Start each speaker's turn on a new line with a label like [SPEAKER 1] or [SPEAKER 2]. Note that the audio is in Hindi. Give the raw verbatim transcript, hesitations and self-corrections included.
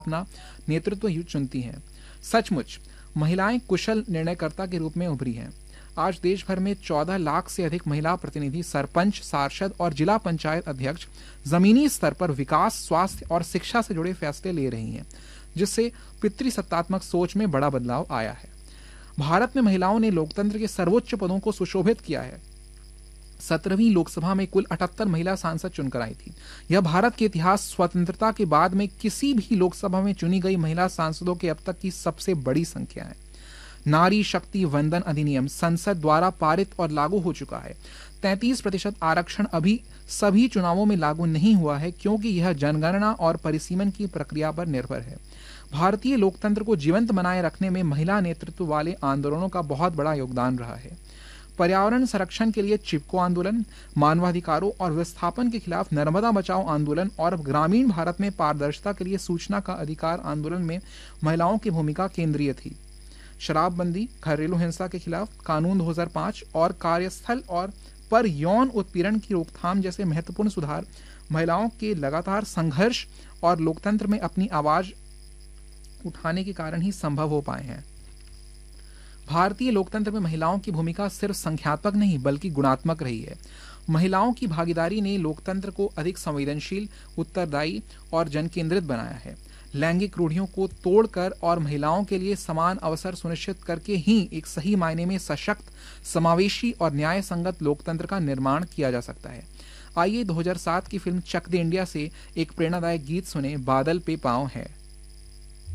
[SPEAKER 1] अपना नेतृत्व चुनती हैं। सचमुच महिलाएं कुशल निर्णयकर्ता के रूप में उभरी हैं। आज देश भर में चौदह लाख से अधिक महिला प्रतिनिधि, सरपंच, पार्षद और जिला पंचायत अध्यक्ष जमीनी स्तर पर विकास, स्वास्थ्य और शिक्षा से जुड़े फैसले ले रही हैं, जिससे पितृसत्तात्मक सोच में बड़ा बदलाव आया है। भारत में महिलाओं ने लोकतंत्र के सर्वोच्च पदों को सुशोभित किया है। सत्रहवीं लोकसभा में कुल अठहत्तर महिला सांसद चुनकर आई थी। यह भारत के इतिहास स्वतंत्रता के बाद में किसी भी लोकसभा में चुनी गई महिला सांसदों के अब तक की सबसे बड़ी संख्या है। नारी शक्ति वंदन अधिनियम संसद द्वारा पारित और लागू हो चुका है। तैंतीस प्रतिशत आरक्षण अभी सभी चुनावों में लागू नहीं हुआ है, क्योंकि यह जनगणना और परिसीमन की प्रक्रिया पर निर्भर है। भारतीय लोकतंत्र को जीवंत बनाए रखने में महिला नेतृत्व वाले आंदोलनों का बहुत बड़ा योगदान रहा है। पर्यावरण संरक्षण के लिए चिपको आंदोलन, मानवाधिकारों और विस्थापन के खिलाफ नर्मदा बचाओ आंदोलन और ग्रामीण भारत में पारदर्शिता के लिए सूचना का अधिकार आंदोलन में महिलाओं की भूमिका केंद्रीय थी। शराबबंदी, घरेलू हिंसा के खिलाफ कानून दो हज़ार पाँच और कार्यस्थल और पर यौन उत्पीड़न की रोकथाम जैसे महत्वपूर्ण सुधार महिलाओं के लगातार संघर्ष और लोकतंत्र में अपनी आवाज उठाने के कारण ही संभव हो पाए हैं। भारतीय लोकतंत्र में महिलाओं की भूमिका सिर्फ संख्यात्मक नहीं बल्कि गुणात्मक रही है। महिलाओं की भागीदारी ने लोकतंत्र को अधिक संवेदनशील, उत्तरदायी और जनकेंद्रित बनाया है। लैंगिक रूढ़ियों को तोड़कर और महिलाओं के लिए समान अवसर सुनिश्चित करके ही एक सही मायने में सशक्त, समावेशी और न्याय संगत लोकतंत्र का निर्माण किया जा सकता है। आइए दो हज़ार सात की फिल्म चक दे इंडिया से एक प्रेरणादायक गीत सुने, बादल पे पाँव है।